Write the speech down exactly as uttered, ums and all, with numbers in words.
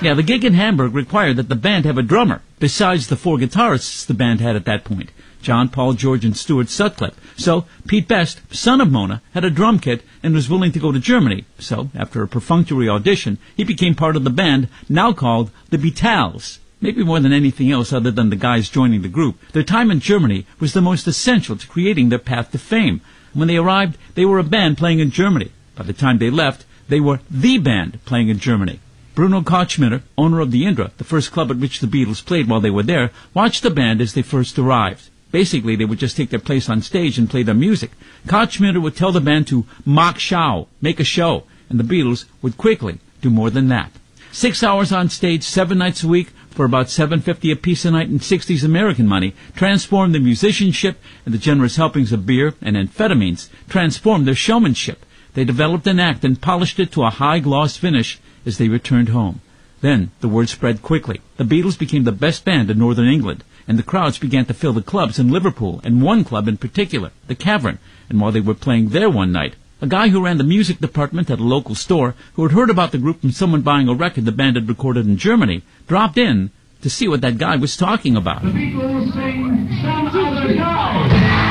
Yeah, the gig in Hamburg required that the band have a drummer, besides the four guitarists the band had at that point, John, Paul, George, and Stuart Sutcliffe. So Pete Best, son of Mona, had a drum kit and was willing to go to Germany. So, after a perfunctory audition, he became part of the band, now called the Beatles. Maybe more than anything else other than the guys joining the group, their time in Germany was the most essential to creating their path to fame. When they arrived, they were a band playing in Germany. By the time they left, they were the band playing in Germany. Bruno Kochmitter, owner of the Indra, the first club at which the Beatles played while they were there, watched the band as they first arrived. Basically, they would just take their place on stage and play their music. Kochmitter would tell the band to mach show, make a show, and the Beatles would quickly do more than that. Six hours on stage, seven nights a week, for about seven fifty apiece a night in sixties American money, transformed their musicianship, and the generous helpings of beer and amphetamines transformed their showmanship. They developed an act and polished it to a high gloss finish as they returned home. Then the word spread quickly. The Beatles became the best band in Northern England, and the crowds began to fill the clubs in Liverpool, and one club in particular, the Cavern. And while they were playing there one night, a guy who ran the music department at a local store, who had heard about the group from someone buying a record the band had recorded in Germany, dropped in to see what that guy was talking about. The Beatles sing